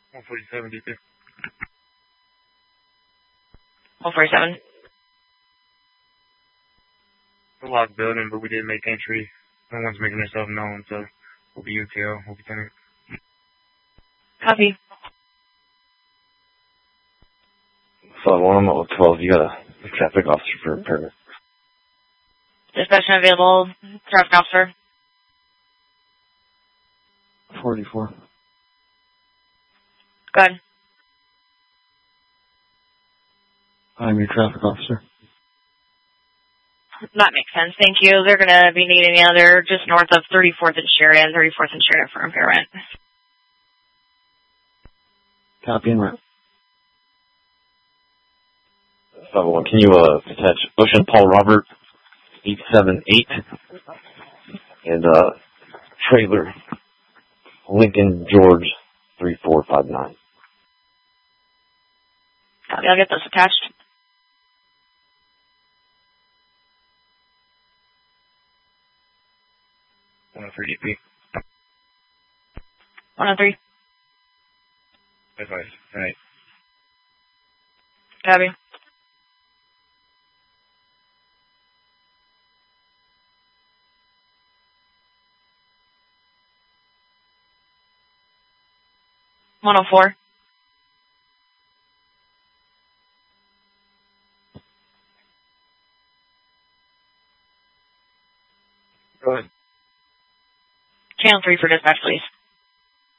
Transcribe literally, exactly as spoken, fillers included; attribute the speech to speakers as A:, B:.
A: one forty-seven, D P.
B: one forty-seven.
A: It's a locked building, but we did make entry. No one's making themselves known, so we'll be U T L. We'll be tenant.
B: Copy.
C: five one, I'm at twelve. You got a, a traffic officer for a permit.
B: Dispatch available. Traffic officer.
C: forty-four.
B: Go ahead.
C: I'm your traffic officer.
B: That makes sense. Thank you. They're going to be needing the other just north of thirty-fourth and Sheridan, thirty-fourth and Sheridan for impairment.
C: Copy and route. five one, can you uh, attach Ocean Paul Robert eight seven eight and uh, trailer Lincoln George three four five nine.
B: Copy. I'll get those attached.
A: one oh three, D P.
B: one oh three.
A: That's nice. All right.
B: Copy. one oh four.
A: Go ahead.
B: Channel three for dispatch, please.